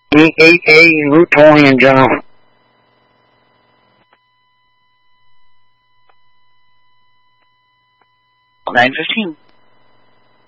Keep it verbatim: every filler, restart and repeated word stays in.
E eight A Route twenty in general. nine fifteen.